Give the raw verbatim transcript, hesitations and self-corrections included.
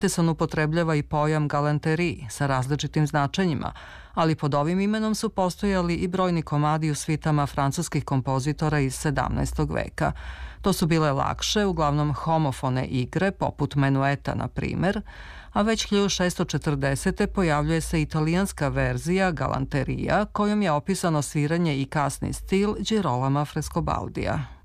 Peterson upotrebljava i pojam galanterie sa različitim značenjima, ali pod ovim imenom su postojali i brojni komadi u svitama francuskih kompozitora iz sedamnaestog veka. To su bile lakše, uglavnom homofone igre, poput menueta, na primer, a već hiljadu šeststo četrdesete. pojavljuje se italijanska verzija galanterija, kojom je opisano sviranje i kasni stil Girolama Frescobaldija.